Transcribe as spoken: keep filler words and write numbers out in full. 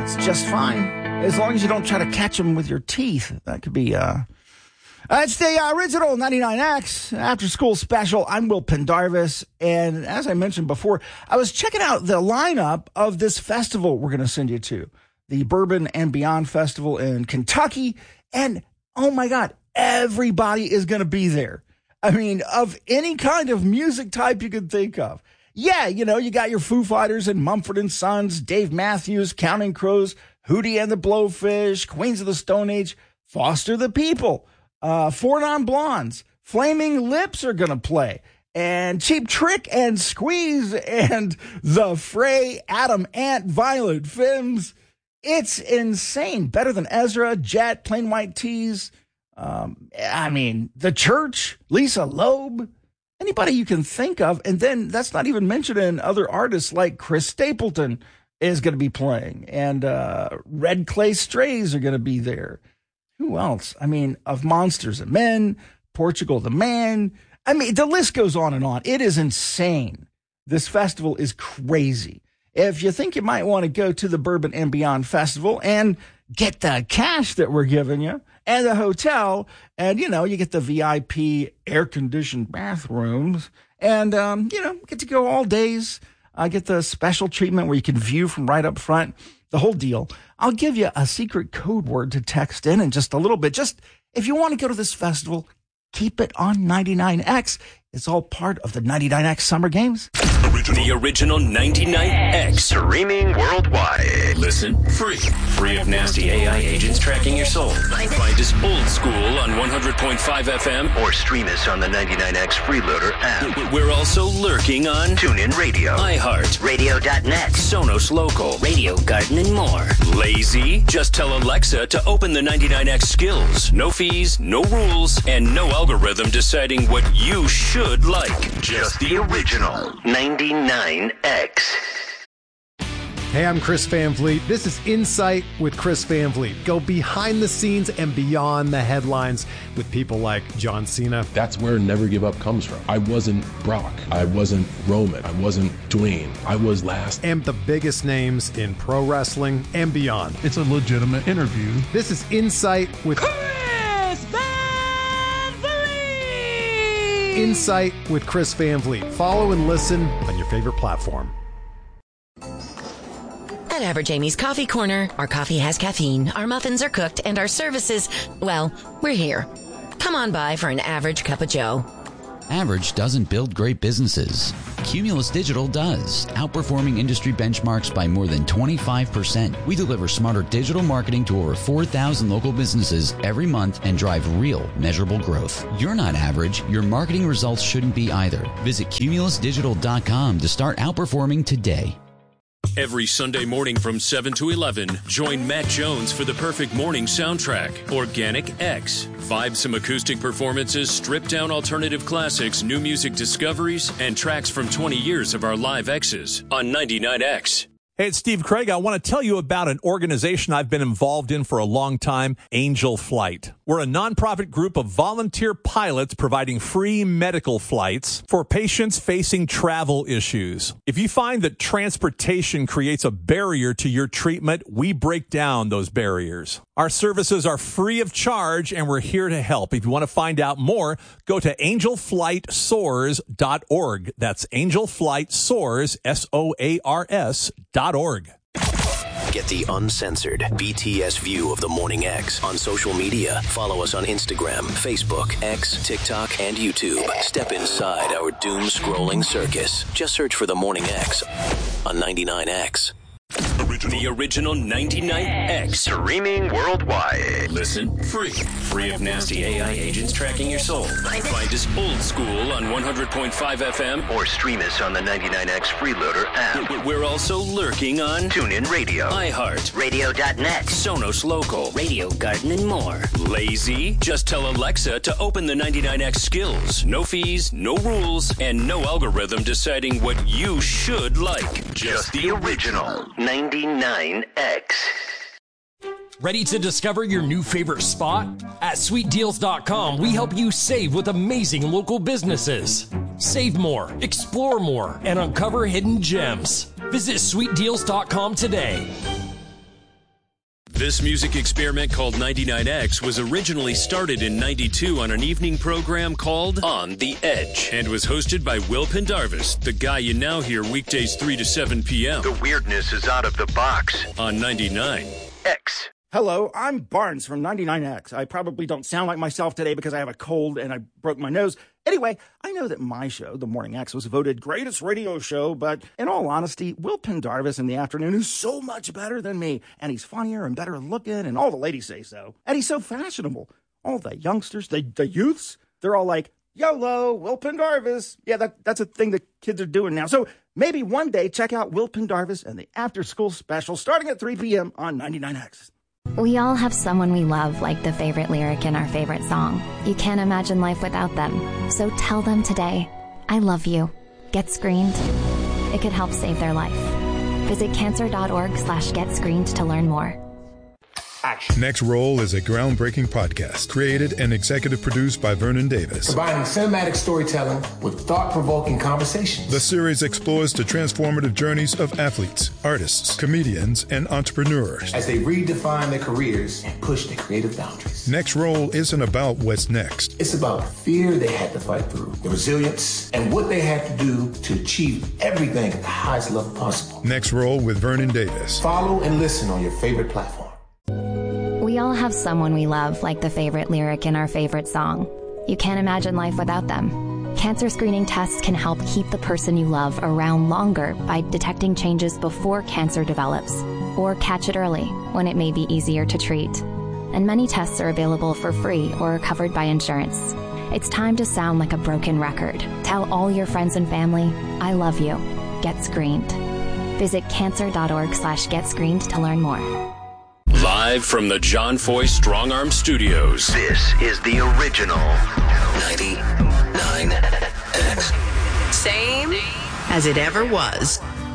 It's just fine. As long as you don't try to catch them with your teeth. That could be, uh... Uh, it's the uh, original ninety-nine X after school special. I'm Will Pendarvis. And as I mentioned before, I was checking out the lineup of this festival we're going to send you to. The Bourbon and Beyond Festival in Kentucky. And, oh my God, everybody is going to be there. I mean, of any kind of music type you could think of. Yeah, you know, you got your Foo Fighters and Mumford and Sons, Dave Matthews, Counting Crows, Hootie and the Blowfish, Queens of the Stone Age, Foster the People. Uh, Four Non-Blondes, Flaming Lips are going to play, and Cheap Trick and Squeeze and The Fray, Adam Ant, Violent Femmes. It's insane. Better Than Ezra, Jet, Plain White Tees. Um, I mean, The Church, Lisa Loeb, anybody you can think of. And then that's not even mentioning other artists like Chris Stapleton is going to be playing, and uh, Red Clay Strays are going to be there. Who else? I mean, of Monsters and Men, Portugal the Man. I mean, the list goes on and on. It is insane. This festival is crazy. If you think you might want to go to the Bourbon and Beyond Festival and get the cash that we're giving you and the hotel, and, you know, you get the V I P air-conditioned bathrooms and, um, you know, get to go all days, uh, get the special treatment where you can view from right up front. The whole deal. I'll give you a secret code word to text in in just a little bit. Just if you want to go to this festival, keep it on ninety-nine X. It's all part of the ninety-nine X Summer Games. Original. The original ninety-nine X. Streaming worldwide. Listen free. Free of nasty A I agents tracking your soul. Find us old school on one hundred point five F M. Or stream us on the ninety-nine X Freeloader app. We're also lurking on TuneIn Radio, iHeart, Radio dot net, Sonos Local, Radio Garden, and more. Lazy? Just tell Alexa to open the ninety-nine X skills. No fees, no rules, and no algorithm deciding what you should like. Just the original ninety-nine X. Hey, I'm Chris Van Vliet. This is Insight with Chris Van Vliet. Go behind the scenes and beyond the headlines with people like John Cena. That's where Never Give Up comes from. I wasn't Brock. I wasn't Roman. I wasn't Dwayne. I was last. And the biggest names in pro wrestling and beyond. It's a legitimate interview. This is Insight with Chris Van Vliet. Insight with Chris Van Vliet. Follow and listen on your favorite platform. At Average Amy's Coffee Corner, our coffee has caffeine, our muffins are cooked, and our services, well, we're here. Come on by for an average cup of joe. Average doesn't build great businesses. Cumulus Digital does, outperforming industry benchmarks by more than twenty-five percent. We deliver smarter digital marketing to over four thousand local businesses every month and drive real, measurable growth. You're not average. Your marketing results shouldn't be either. Visit cumulus digital dot com to start outperforming today. Every Sunday morning from seven to eleven, join Matt Jones for the perfect morning soundtrack, Organic X. Vibe some acoustic performances, stripped down alternative classics, new music discoveries, and tracks from twenty years of our live X's on ninety-nine X. Hey, it's Steve Craig. I want to tell you about an organization I've been involved in for a long time, Angel Flight. We're a nonprofit group of volunteer pilots providing free medical flights for patients facing travel issues. If you find that transportation creates a barrier to your treatment, we break down those barriers. Our services are free of charge, and we're here to help. If you want to find out more, go to angel flight soars dot org. That's Angel Flight Soars, S O A R S, dot org. Get the uncensored B T S view of the Morning X on social media. Follow us on Instagram, Facebook, X, TikTok, and YouTube. Step inside our doom-scrolling circus. Just search for the Morning X on ninety-nine X. Original. The original ninety-nine X. Streaming worldwide. Listen free. Free of nasty A I agents tracking your soul. Find us old school on one hundred point five F M. Or stream us on the ninety-nine X Freeloader app. We're also lurking on TuneIn Radio, iHeart, Radio dot net, Sonos Local, Radio Garden, and more. Lazy? Just tell Alexa to open the ninety-nine X skills. No fees, no rules, and no algorithm deciding what you should like. Just the original ninety-nine X. Ready to discover your new favorite spot? At sweet deals dot com, we help you save with amazing local businesses. Save more, explore more, and uncover hidden gems. Visit sweet deals dot com today. This music experiment called ninety-nine X was originally started in ninety-two on an evening program called On the Edge and was hosted by Will Pendarvis, the guy you now hear weekdays three to seven p.m. The weirdness is out of the box. On ninety-nine X. Hello, I'm Barnes from ninety-nine X. I probably don't sound like myself today because I have a cold and I broke my nose. Anyway, I know that my show, The Morning X, was voted greatest radio show, but in all honesty, Will Pendarvis in the afternoon is so much better than me, and he's funnier and better looking, and all the ladies say so. And he's so fashionable. All the youngsters, the, the youths, they're all like, YOLO, Will Pendarvis. Yeah, that, that's a thing that kids are doing now. So maybe one day check out Will Pendarvis and the After School Special starting at three p.m. on ninety-nine X. We all have someone we love, like the favorite lyric in our favorite song. You can't imagine life without them. So tell them today, I love you. Get screened. It could help save their life. Visit cancer.org slash get screened to learn more. Action. Next Roll is a groundbreaking podcast created and executive produced by Vernon Davis. Combining cinematic storytelling with thought-provoking conversations. The series explores the transformative journeys of athletes, artists, comedians, and entrepreneurs as they redefine their careers and push their creative boundaries. Next Roll isn't about what's next. It's about the fear they had to fight through, the resilience, and what they had to do to achieve everything at the highest level possible. Next Roll with Vernon Davis. Follow and listen on your favorite platform. We all have someone we love, like the favorite lyric in our favorite song. You can't imagine life without them. Cancer screening tests can help keep the person you love around longer by detecting changes before cancer develops, or catch it early when it may be easier to treat. And many tests are available for free or are covered by insurance. It's time to sound like a broken record. Tell all your friends and family, I love you. Get screened. Visit cancer.org slash get screened to learn more. Live from the John Foy Strong Arm Studios. This is the original ninety-nine X. Same as it ever was.